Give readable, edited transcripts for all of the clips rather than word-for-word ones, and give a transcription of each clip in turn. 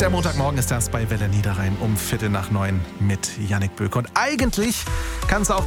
Der Montagmorgen ist das bei Welle Niederrhein um 8:45 mit Yannick Böke. Und eigentlich kannst du auch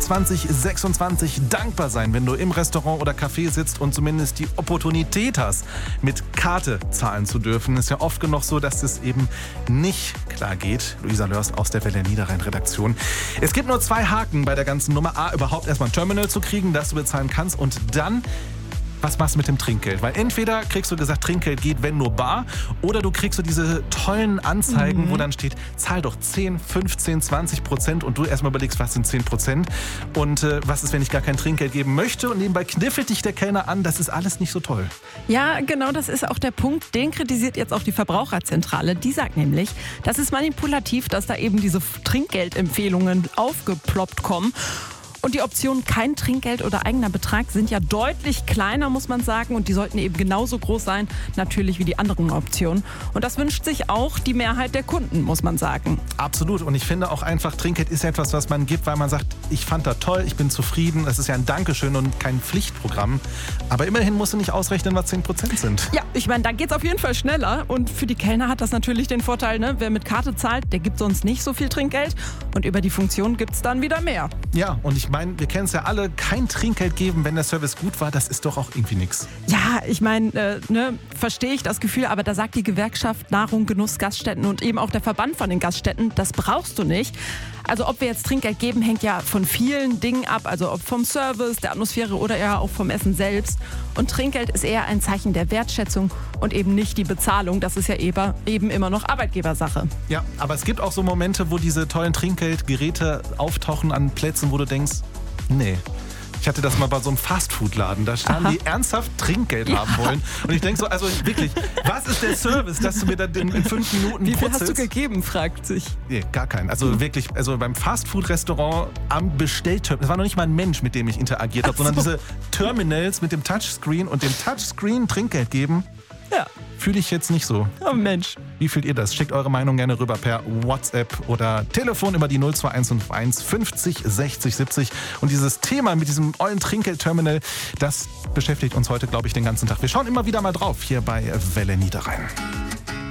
2026 dankbar sein, wenn du im Restaurant oder Café sitzt und zumindest die Opportunität hast, mit Karte zahlen zu dürfen. Ist ja oft genug so, dass es eben nicht klar geht. Luisa Lörst aus der Welle Niederrhein Redaktion. Es gibt nur 2 Haken bei der ganzen Nummer. A, überhaupt erstmal ein Terminal zu kriegen, das du bezahlen kannst, und dann: was machst du mit dem Trinkgeld? Weil entweder kriegst du gesagt, Trinkgeld geht, wenn nur bar, oder du kriegst so diese tollen Anzeigen, wo dann steht, zahl doch 10, 15, 20% und du erstmal überlegst, was sind 10% und was ist, wenn ich gar kein Trinkgeld geben möchte, und nebenbei kniffelt dich der Kellner an. Das ist alles nicht so toll. Ja, genau, das ist auch der Punkt. Den kritisiert jetzt auch die Verbraucherzentrale. Die sagt nämlich, das ist manipulativ, dass da eben diese Trinkgeldempfehlungen aufgeploppt kommen. Und die Optionen kein Trinkgeld oder eigener Betrag sind ja deutlich kleiner, muss man sagen. Und die sollten eben genauso groß sein, natürlich wie die anderen Optionen. Und das wünscht sich auch die Mehrheit der Kunden, muss man sagen. Absolut. Und ich finde auch einfach, Trinkgeld ist etwas, was man gibt, weil man sagt, ich fand das toll, ich bin zufrieden. Das ist ja ein Dankeschön und kein Pflichtprogramm. Aber immerhin musst du nicht ausrechnen, was 10% sind. Ja, ich meine, da geht's auf jeden Fall schneller. Und für die Kellner hat das natürlich den Vorteil, ne? Wer mit Karte zahlt, der gibt sonst nicht so viel Trinkgeld. Und über die Funktion gibt's dann wieder mehr. Ja, und ich meine, wir kennen es ja alle, kein Trinkgeld geben, wenn der Service gut war, das ist doch auch irgendwie nichts. Ja, ich meine, verstehe ich das Gefühl, aber da sagt die Gewerkschaft Nahrung, Genuss, Gaststätten und eben auch der Verband von den Gaststätten, das brauchst du nicht. Also ob wir jetzt Trinkgeld geben, hängt ja von vielen Dingen ab, also ob vom Service, der Atmosphäre oder eher auch vom Essen selbst. Und Trinkgeld ist eher ein Zeichen der Wertschätzung und eben nicht die Bezahlung. Das ist ja eben immer noch Arbeitgebersache. Ja, aber es gibt auch so Momente, wo diese tollen Trinkgeldgeräte auftauchen an Plätzen, wo du denkst, nee. Ich hatte das mal bei so einem Fastfood-Laden. Da standen die ernsthaft Trinkgeld haben wollen. Und ich denke so, also wirklich, was ist der Service, dass du mir dann in 5 Minuten Wie viel hast du gegeben, fragt sich. Nee, gar keinen. Also wirklich, also beim Fastfood-Restaurant am Bestellterminal, das war noch nicht mal ein Mensch, mit dem ich interagiert habe, sondern diese Terminals mit dem Touchscreen und dem Touchscreen Trinkgeld geben. Ja. Fühle ich jetzt nicht so. Oh Mensch. Wie fühlt ihr das? Schickt eure Meinung gerne rüber per WhatsApp oder Telefon über die 02151 50 60 70. Und dieses Thema mit diesem ollen Trinkgeldterminal, das beschäftigt uns heute, glaube ich, den ganzen Tag. Wir schauen immer wieder mal drauf hier bei Welle Niederrhein.